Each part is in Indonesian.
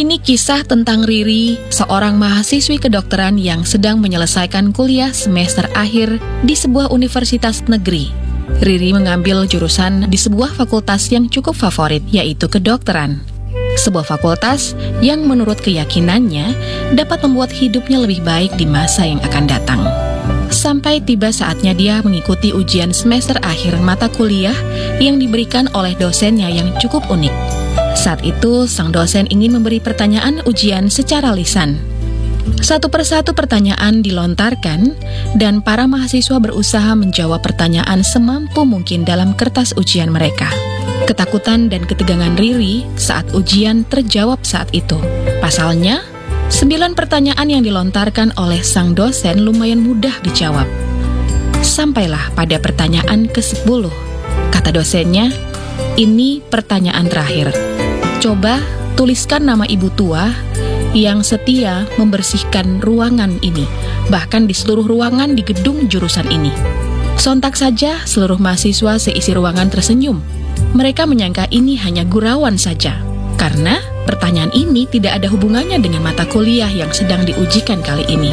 Ini kisah tentang Riri, seorang mahasiswi kedokteran yang sedang menyelesaikan kuliah semester akhir di sebuah universitas negeri. Riri mengambil jurusan di sebuah fakultas yang cukup favorit, yaitu kedokteran. Sebuah fakultas yang menurut keyakinannya dapat membuat hidupnya lebih baik di masa yang akan datang. Sampai tiba saatnya dia mengikuti ujian semester akhir mata kuliah yang diberikan oleh dosennya yang cukup unik. Saat itu, sang dosen ingin memberi pertanyaan ujian secara lisan. Satu persatu pertanyaan dilontarkan, dan para mahasiswa berusaha menjawab pertanyaan semampu mungkin dalam kertas ujian mereka. Ketakutan dan ketegangan Riri saat ujian terjawab saat itu. Pasalnya, 9 pertanyaan yang dilontarkan oleh sang dosen lumayan mudah dijawab. Sampailah pada pertanyaan ke-10. Kata dosennya, "Ini pertanyaan terakhir. Coba tuliskan nama ibu tua yang setia membersihkan ruangan ini, bahkan di seluruh ruangan di gedung jurusan ini." Sontak saja seluruh mahasiswa seisi ruangan tersenyum. Mereka menyangka ini hanya gurauan saja, karena pertanyaan ini tidak ada hubungannya dengan mata kuliah yang sedang diujikan kali ini.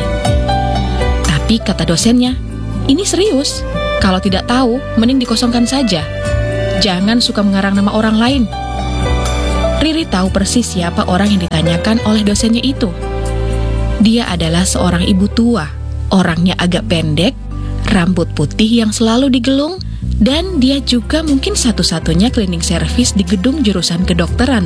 Tapi kata dosennya, "Ini serius. Kalau tidak tahu, mending dikosongkan saja. Jangan suka mengarang nama orang lain." Riri tahu persis siapa orang yang ditanyakan oleh dosennya itu. Dia adalah seorang ibu tua. Orangnya agak pendek, rambut putih yang selalu digelung, dan dia juga mungkin satu-satunya cleaning service di gedung jurusan kedokteran.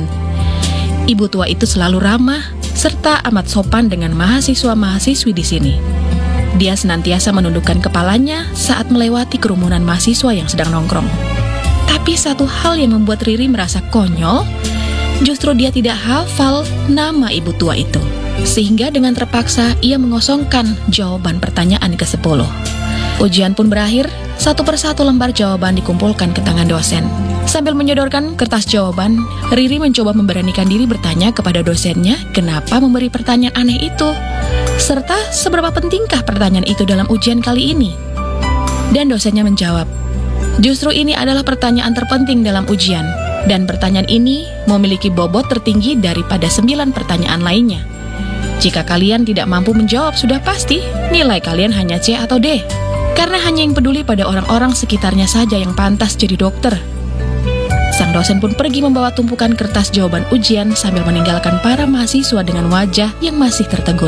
Ibu tua itu selalu ramah, serta amat sopan dengan mahasiswa-mahasiswi di sini. Dia senantiasa menundukkan kepalanya saat melewati kerumunan mahasiswa yang sedang nongkrong. Tapi satu hal yang membuat Riri merasa konyol, justru dia tidak hafal nama ibu tua itu. Sehingga dengan terpaksa ia mengosongkan jawaban pertanyaan ke-10. Ujian pun berakhir, satu persatu lembar jawaban dikumpulkan ke tangan dosen. Sambil menyodorkan kertas jawaban, Riri mencoba memberanikan diri bertanya kepada dosennya kenapa memberi pertanyaan aneh itu, serta seberapa pentingkah pertanyaan itu dalam ujian kali ini. Dan dosennya menjawab, "Justru ini adalah pertanyaan terpenting dalam ujian. Dan pertanyaan ini memiliki bobot tertinggi daripada 9 pertanyaan lainnya. Jika kalian tidak mampu menjawab, sudah pasti nilai kalian hanya C atau D. Karena hanya yang peduli pada orang-orang sekitarnya saja yang pantas jadi dokter." Sang dosen pun pergi membawa tumpukan kertas jawaban ujian sambil meninggalkan para mahasiswa dengan wajah yang masih tertegun.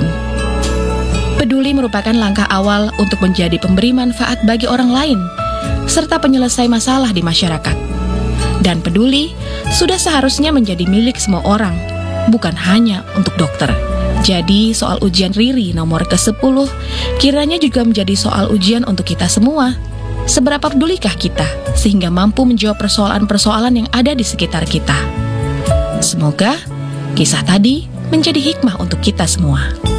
Peduli merupakan langkah awal untuk menjadi pemberi manfaat bagi orang lain, serta penyelesai masalah di masyarakat. Dan peduli sudah seharusnya menjadi milik semua orang, bukan hanya untuk dokter. Jadi soal ujian Riri nomor ke-10 kiranya juga menjadi soal ujian untuk kita semua. Seberapa pedulikah kita sehingga mampu menjawab persoalan-persoalan yang ada di sekitar kita? Semoga kisah tadi menjadi hikmah untuk kita semua.